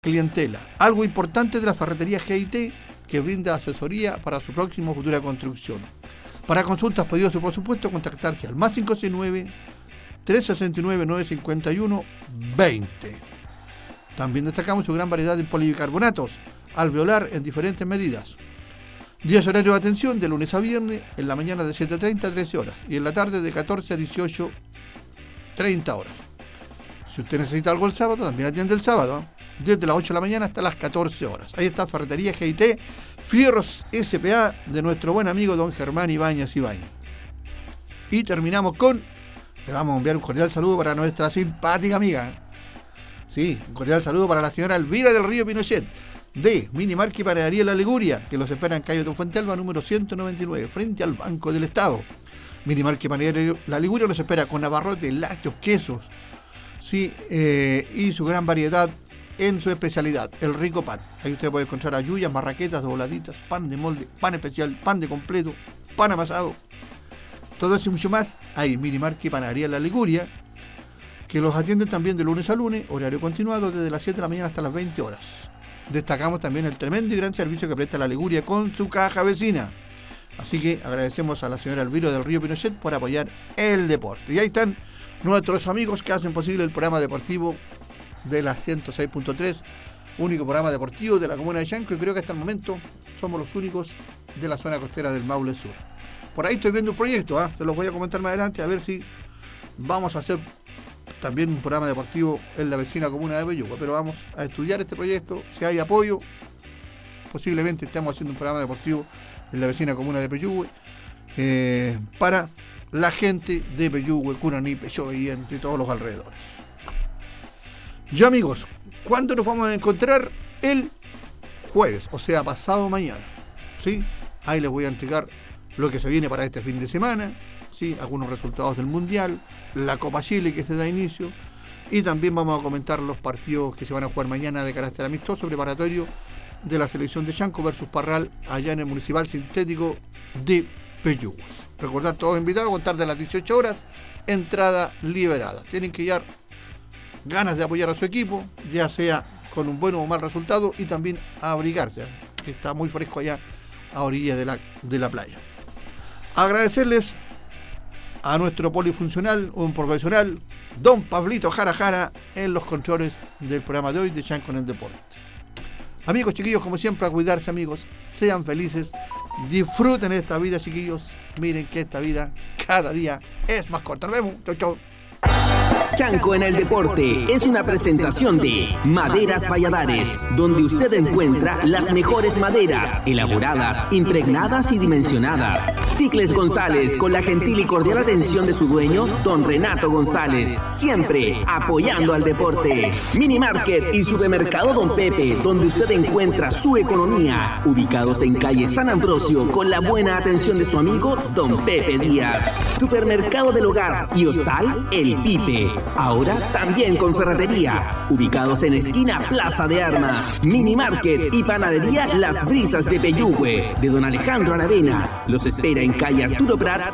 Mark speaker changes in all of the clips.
Speaker 1: clientela. Algo importante de la ferretería GIT, que brinda asesoría para su próxima o futura construcción. Para consultas, pedidos o por supuesto, contactarse al más 569-369-951-20. También destacamos su gran variedad de polibicarbonatos alveolar en diferentes medidas. Días horarios de atención de lunes a viernes, en la mañana de 7:30 a 13 horas y en la tarde de 14 a 18:30 horas. Si usted necesita algo el sábado, también atiende el sábado, ¿eh? Desde las 8 de la mañana hasta las 14 horas. Ahí está Ferretería GIT, Fierros S.p.A. de nuestro buen amigo don Germán Ibáñez. Y terminamos con, le vamos a enviar un cordial saludo para nuestra simpática amiga. Sí, un cordial saludo para la señora Elvira del Río Pinochet, de Minimarket y Panadería La Liguria, que los espera en calle Don Fuentealba, número 199, frente al Banco del Estado. Minimarket y Panadería La Liguria los espera con abarrotes, lácteos, quesos, sí, y su gran variedad en su especialidad, el rico pan. Ahí usted puede encontrar ayuyas, marraquetas, dobladitas, pan de molde, pan especial, pan de completo, pan amasado, todo eso y mucho más. Ahí Minimarket y Panadería La Liguria, que los atienden también de lunes a lunes, horario continuado desde las 7 de la mañana hasta las 20 horas. Destacamos también el tremendo y gran servicio que presta La Liguria con su caja vecina. Así que agradecemos a la señora Elvira del Río Pinochet por apoyar el deporte. Y ahí están nuestros amigos que hacen posible el programa deportivo de la 106.3, único programa deportivo de la comuna de Chanco, y creo que hasta el momento somos los únicos de la zona costera del Maule Sur. Por ahí estoy viendo un proyecto, se los voy a comentar más adelante, a ver si vamos a hacer también un programa deportivo en la vecina comuna de Peyúgue, pero vamos a estudiar este proyecto. Si hay apoyo, posiblemente estemos haciendo un programa deportivo en la vecina comuna de Peyúgue, para la gente de Peyúgue, Curaní, Pechoy y entre todos los alrededores. Ya amigos, ¿cuándo nos vamos a encontrar? El jueves, o sea, pasado mañana, ¿sí? Ahí les voy a entregar lo que se viene para este fin de semana, ¿sí? Algunos resultados del Mundial, la Copa Chile que se da inicio, y también vamos a comentar los partidos que se van a jugar mañana de carácter amistoso, preparatorio de la selección de Chanco versus Parral, allá en el Municipal Sintético de Peyúgue. Recordar, todos invitados a contar de las 18 horas, entrada liberada. Tienen que llevar ganas de apoyar a su equipo, ya sea con un buen o mal resultado, y también a abrigarse, que está muy fresco allá a orillas de la playa. Agradecerles a nuestro polifuncional, un profesional, don Pablito Jara Jara, en los controles del programa de hoy de Chanco en el Deporte. Amigos, chiquillos, como siempre, a cuidarse, amigos, sean felices, disfruten esta vida, chiquillos, miren que esta vida cada día es más corta. Nos vemos, chau, chau.
Speaker 2: Chanco en el Deporte es una presentación de Maderas Valladares, donde usted encuentra las mejores maderas, elaboradas, impregnadas y dimensionadas. Cicles González, con la gentil y cordial atención de su dueño, don Renato González, siempre apoyando al deporte. Minimarket y Supermercado Don Pepe, donde usted encuentra su economía, ubicados en calle San Ambrosio, con la buena atención de su amigo don Pepe Díaz. Supermercado del Hogar y Hostal El Pipe, ahora también con ferretería, ubicados en esquina Plaza de Armas. Minimarket y Panadería Las Brisas de Peyúgue, de don Alejandro Aravena, los espera en calle Arturo Prat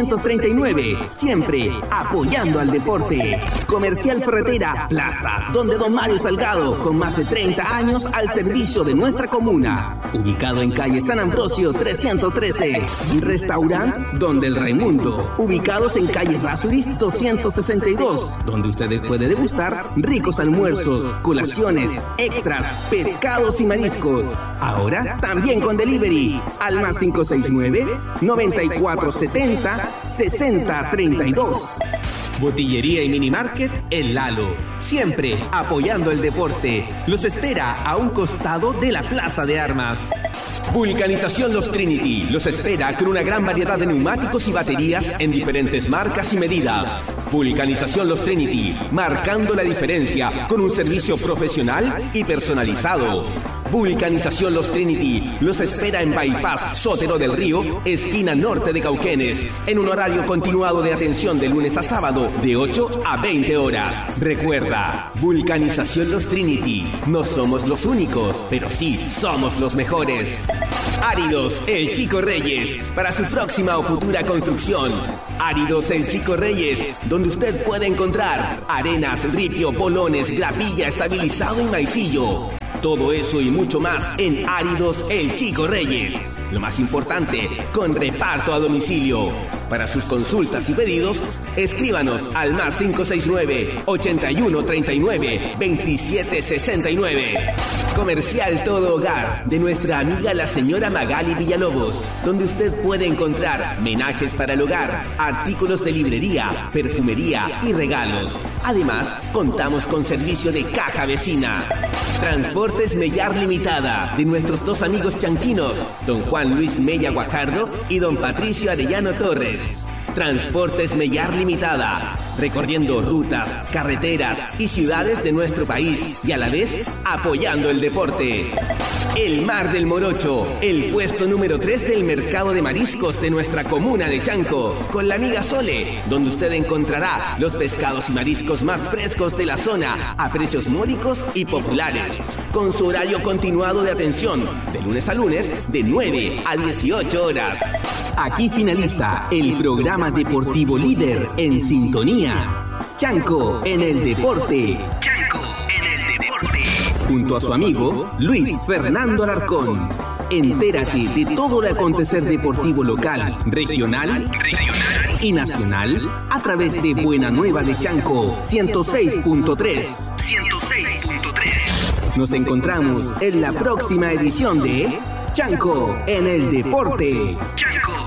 Speaker 2: 439, siempre apoyando al deporte. Comercial Ferretera Plaza, donde don Mario Salgado, con más de 30 años al servicio de nuestra comuna, ubicado en calle San Ambrosio 313. Restaurant Donde el Raimundo, ubicados en calle Rasuris 262, donde usted puede degustar ricos almuerzos, colaciones, extras, pescados y mariscos. Ahora también con delivery al más 569-9470-6032. Botillería y Minimarket El Lalo, siempre apoyando el deporte. Los espera a un costado de la Plaza de Armas. Vulcanización Los Trinity los espera con una gran variedad de neumáticos y baterías en diferentes marcas y medidas. Vulcanización Los Trinity, marcando la diferencia con un servicio profesional y personalizado. Vulcanización Los Trinity los espera en Bypass Sotero del Río, esquina norte de Cauquenes, en un horario continuado de atención de lunes a sábado de 8 a 20 horas. Recuerda, Vulcanización Los Trinity. No somos los únicos, pero sí somos los mejores. Áridos El Chico Reyes, para su próxima o futura construcción. Áridos El Chico Reyes, donde usted puede encontrar arenas, ripio, polones, gravilla, estabilizado y maicillo. Todo eso y mucho más en Áridos El Chico Reyes. Lo más importante, con reparto a domicilio. Para sus consultas y pedidos, escríbanos al más 569-8139-2769. Comercial Todo Hogar, de nuestra amiga la señora Magali Villalobos, donde usted puede encontrar menajes para el hogar, artículos de librería, perfumería y regalos. Además, contamos con servicio de caja vecina. Transportes Mellar Limitada, de nuestros dos amigos chanquinos, don Juan Luis Mella Guajardo y don Patricio Arellano Torres. Transportes Mellar Limitada, recorriendo rutas, carreteras y ciudades de nuestro país y a la vez apoyando el deporte. El Mar del Morocho, el puesto número 3 del mercado de mariscos de nuestra comuna de Chanco, con la amiga Sole, donde usted encontrará los pescados y mariscos más frescos de la zona a precios módicos y populares, con su horario continuado de atención de lunes a lunes de 9 a 18 horas. Aquí finaliza el programa deportivo líder en sintonía. Chanco en el deporte. Chanco en el deporte. Junto a su amigo Luis Fernando Alarcón. Entérate de todo el acontecer deportivo local, regional y nacional a través de Buena Nueva de Chanco 106.3. Nos encontramos en la próxima edición de Chanco en el deporte. Chanco.